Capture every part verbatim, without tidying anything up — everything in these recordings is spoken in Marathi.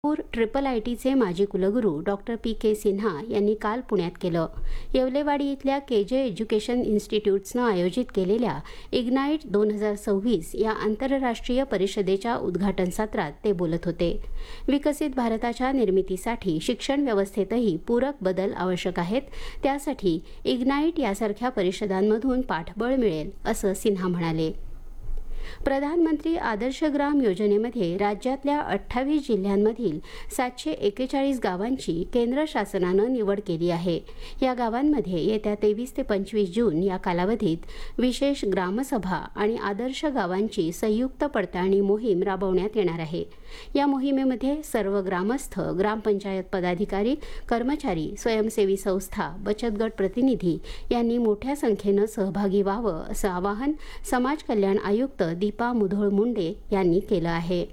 पूर ट्रिपल आय टीचे माजी कुलगुरू डॉक्टर पी के सिन्हा यांनी काल पुण्यात केलं. येवलेवाडी इथल्या के जे एज्युकेशन इन्स्टिट्यूट्सनं आयोजित केलेल्या इग्नाईट दोन हजार सव्वीस या आंतरराष्ट्रीय परिषदेच्या उद्घाटन सत्रात ते बोलत होते. विकसित भारताच्या निर्मितीसाठी शिक्षण व्यवस्थेतही पूरक बदल आवश्यक आहेत. त्यासाठी इग्नाईट यासारख्या परिषदांमधून पाठबळ मिळेल असं सिन्हा म्हणाले. प्रधानमंत्री आदर्श ग्राम योजनेमध्ये राज्यातल्या अठ्ठावीस जिल्ह्यांमधील सातशे एक्केचाळीस गावांची केंद्र शासनानं निवड केली आहे. या गावांमध्ये येत्या तेवीस ते पंचवीस जून या कालावधीत विशेष ग्रामसभा आणि आदर्श गावांची संयुक्त पडताळणी मोहीम राबवण्यात येणार आहे. या मोहिमेमध्ये सर्व ग्रामस्थ, ग्रामपंचायत पदाधिकारी, कर्मचारी, स्वयंसेवी संस्था, बचत गट प्रतिनिधी यांनी मोठ्या संख्येनं सहभागी व्हावं असं आवाहन समाज कल्याण आयुक्त दीपा मुधोळ मुंडे यांनी केलं आहे.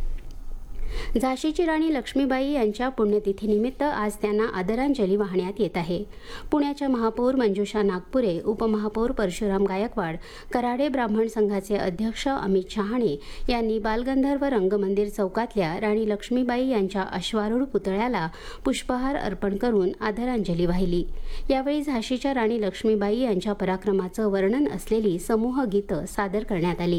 झाशीची राणी लक्ष्मीबाई यांच्या पुण्यतिथीनिमित्त आज त्यांना आदरांजली वाहण्यात येत आहे. पुण्याच्या महापौर मंजुषा नागपुरे, उपमहापौर परशुराम गायकवाड, कराडे ब्राह्मण संघाचे अध्यक्ष अमित शहाणे यांनी बालगंधर्व रंगमंदिर चौकातल्या राणी लक्ष्मीबाई यांच्या अश्वारूढ पुतळ्याला पुष्पहार अर्पण करून आदरांजली वाहिली. यावेळी झाशीच्या राणी लक्ष्मीबाई यांच्या पराक्रमाचं वर्णन असलेली समूह गीतं सादर करण्यात आली.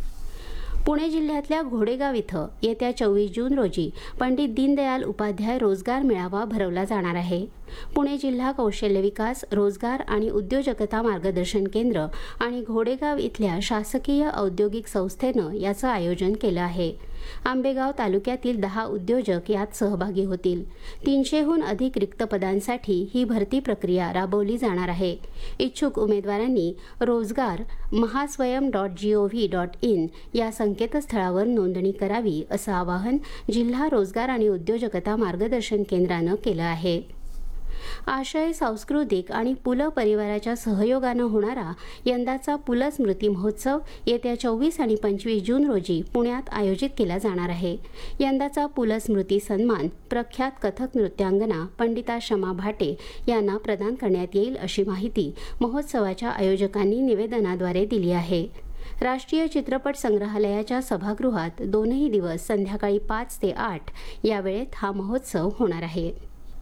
पुणे जिल्ह्यातल्या घोडेगाव इथं येत्या चोवीस जून रोजी पंडित दीनदयाल उपाध्याय रोजगार मेळावा भरवला जाणार आहे. पुणे जिल्हा कौशल्य विकास, रोजगार आणि उद्योजकता मार्गदर्शन केंद्र आणि घोडेगाव इथल्या शासकीय औद्योगिक संस्थेनं याचं आयोजन केलं आहे. आंबेगाव तालुक्यातील दहा उद्योजक यात सहभागी होतील. तीनशेहून अधिक रिक्त पदांसाठी ही भरती प्रक्रिया राबवली जाणार आहे. इच्छुक उमेदवारांनी रोजगार महास्वयं dot G O V dot in या संकेतस्थळावर नोंदणी करावी असं आवाहन जिल्हा रोजगार आणि उद्योजकता मार्गदर्शन केंद्रानं केलं आहे. आशय सांस्कृतिक आणि पुल परिवाराच्या सहयोगानं होणारा यंदाचा पुल स्मृती महोत्सव येत्या चोवीस आणि पंचवीस जून रोजी पुण्यात आयोजित केला जाणार आहे. यंदाचा पुल स्मृती सन्मान प्रख्यात कथक नृत्यांगना पंडिता शमा भाटे यांना प्रदान करण्यात येईल अशी माहिती महोत्सवाच्या आयोजकांनी निवेदनाद्वारे दिली आहे. राष्ट्रीय चित्रपट संग्रहालयाच्या सभागृहात दोनही दिवस संध्याकाळी पाच ते आठ या वेळेत हा महोत्सव होणार आहे.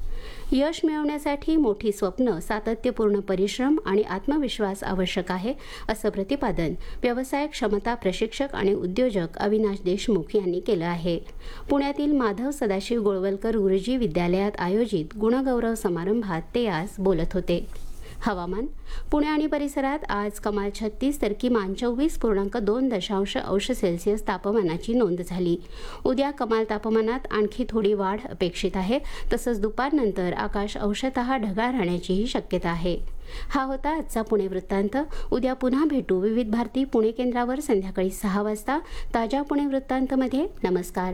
यश मिळवण्यासाठी मोठी स्वप्न, सातत्यपूर्ण परिश्रम आणि आत्मविश्वास आवश्यक आहे असं प्रतिपादन व्यवसाय क्षमता प्रशिक्षक आणि उद्योजक अविनाश देशमुख यांनी केलं आहे. पुण्यातील माधव सदाशिव गोळवलकर गुरुजी विद्यालयात आयोजित गुणगौरव समारंभात ते आज बोलत होते. हवामान. पुणे आणि परिसरात आज कमाल छत्तीस तर किमान चोवीस पूर्णांक दोन दशांश अंश सेल्सिअस तापमानाची नोंद झाली. उद्या कमाल तापमानात आणखी थोडी वाढ अपेक्षित आहे. तसंच दुपारनंतर आकाश अंशतः ढगाळ राहण्याचीही शक्यता आहे. हा होता आजचा पुणे वृत्तांत. उद्या पुन्हा भेटू विविध भारती पुणे केंद्रावर संध्याकाळी सहा वाजता ताज्या पुणे वृत्तांतमध्ये. नमस्कार.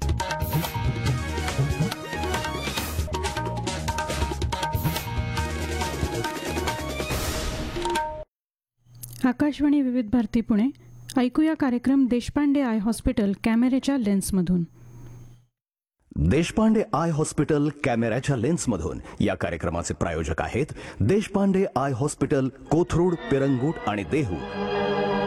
आकाशवाणी विविध भारती पुणे. ऐकूया कार्यक्रम देशपांडे आय हॉस्पिटल कॅमेऱ्याच्या लेन्समधून. देशपांडे आय हॉस्पिटल कॅमेऱ्याच्या लेन्समधून या कार्यक्रमाचे प्रायोजक आहेत देशपांडे आय हॉस्पिटल, कोथरूड, पिरंगुट आणि देहू.